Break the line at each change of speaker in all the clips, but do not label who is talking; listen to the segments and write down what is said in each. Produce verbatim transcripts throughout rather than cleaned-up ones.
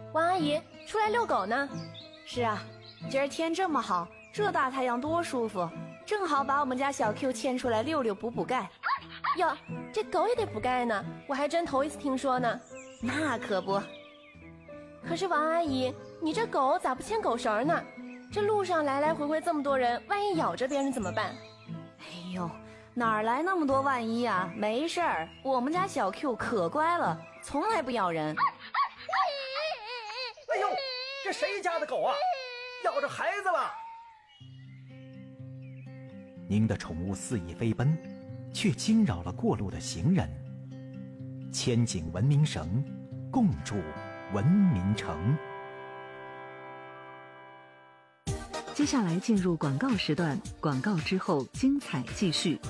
王阿姨，出来遛狗呢。
是啊，今儿天这么好，这大太阳多舒服，正好把我们家小 Q 牵出来溜溜补补钙。
哟，这狗也得补钙呢，我还真头一次听说呢。
那可不。
可是王阿姨，你这狗咋不牵狗绳呢？这路上来来回回这么多人，万一咬着别人怎么办？
哎呦，哪来那么多万一啊？没事儿，我们家小 Q 可乖了，从来不咬人。
哎呦，这谁家的狗啊？咬着孩子了！
您的宠物肆意飞奔，却惊扰了过路的行人。牵紧文明绳，共筑文明城。
接下来进入广告时段，广告之后精彩继续。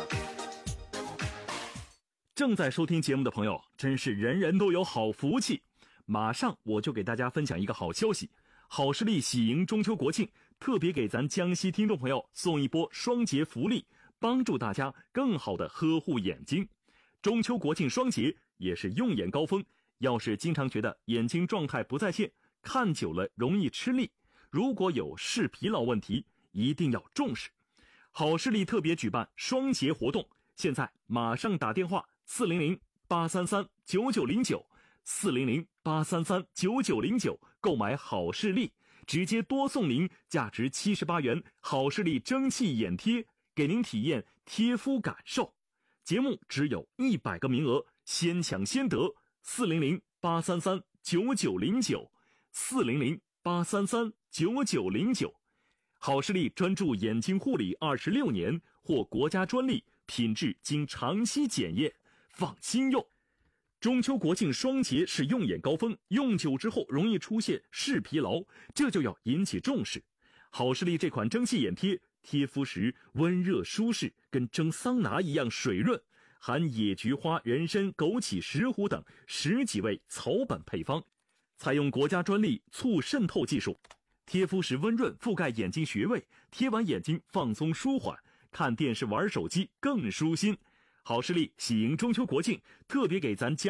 正在收听节目的朋友，真是人人都有好福气。马上我就给大家分享一个好消息，好视力喜迎中秋国庆，特别给咱江西听众朋友送一波双节福利，帮助大家更好的呵护眼睛。中秋国庆双节也是用眼高峰，要是经常觉得眼睛状态不在线，看久了容易吃力，如果有视疲劳问题，一定要重视。好视力特别举办双节活动，现在马上打电话四零零八三三九九零九 四零零八三三九九零九购买好视力，直接多送您价值七十八元好视力蒸汽眼贴，给您体验贴肤感受。节目只有一百个名额，先抢先得。四零零八三三九九零九 四零零八三三九九零九。好视力专注眼睛护理二十六年，获国家专利，品质经长期检验，放心用。中秋国庆双节是用眼高峰，用久之后容易出现视疲劳，这就要引起重视。好视力这款蒸汽眼贴，贴肤时温热舒适，跟蒸桑拿一样水润，含野菊花、人参、枸杞、石斛等十几味草本配方，采用国家专利促渗透技术，贴肤时温润，覆盖眼睛穴位，贴完眼睛放松舒缓，看电视玩手机更舒心。好视力喜迎中秋国庆，特别给咱江